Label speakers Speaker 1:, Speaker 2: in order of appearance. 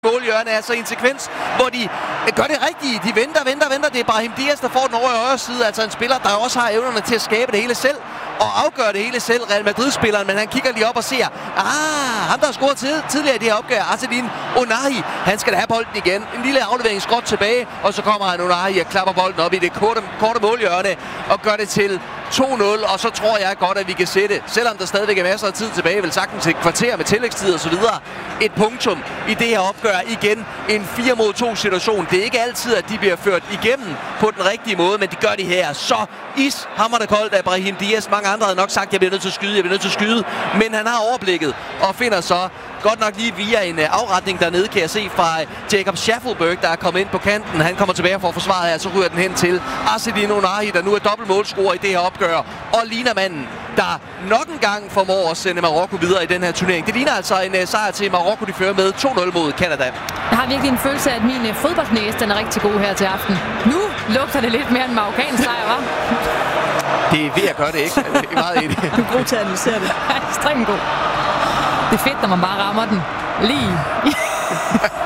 Speaker 1: målhjørne, altså i en sekvens, hvor de gør det rigtige. De venter. Det er Brahim Diaz, der får den over i højre side. Altså en spiller, der også har evnerne til at skabe det hele selv og afgøre det hele selv, Real Madrid-spilleren, men han kigger lige op og ser, ham der har scoret tidligere i det her opgør, Azzedine Ounahi, han skal da have bolden igen. En lille aflevering skråt tilbage, og så kommer han Ounahi og klapper bolden op i det korte målhjørne og gør det til 2-0, og så tror jeg godt, at vi kan sætte, selvom der stadigvæk er masser af tid tilbage, vel sagtens et kvarter med tillægstid og så videre, et punktum i det her opgør. Igen en 4-mod-2 situation. Det er ikke altid, at de bliver ført igennem på den rigtige måde, men de gør det her. Så ishamrende koldt af Brahim Diaz. Mange andre havde nok sagt, at jeg bliver nødt til at skyde, men han har overblikket og finder så godt nok lige via en afretning dernede, kan jeg se fra Jacob Schaffelberg, der er kommet ind på kanten. Han kommer tilbage for at forsvare her, så ryger den hen til Azzedine Ounahi, der nu er dobbelt målscorer i det her opgør, og ligner manden, der nok en gang formår at sende Marokko videre i den her turnering. Det ligner altså en sejr til Marokko, de fører med 2-0 mod Canada.
Speaker 2: Jeg har virkelig en følelse af, at min fodboldnæse, den er rigtig god her til aften. Nu lugter det lidt mere en marokkansk sejr, hva'?
Speaker 1: Det er ved at gøre det, ikke? Det er meget enig.
Speaker 2: Du er god til at analysere det. Ekstremt god. Det er fedt, når man bare rammer den lige.